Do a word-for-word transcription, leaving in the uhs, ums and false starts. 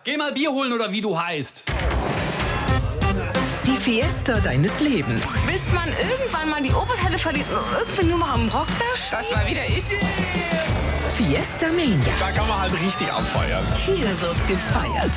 Geh mal Bier holen oder wie du heißt. Die Fiesta deines Lebens. Bis man irgendwann mal die Oberteile verliert und irgendwie nur mal am Rock da steht. Das war wieder ich. Fiesta Mania. Da kann man halt richtig abfeiern. Hier wird gefeiert.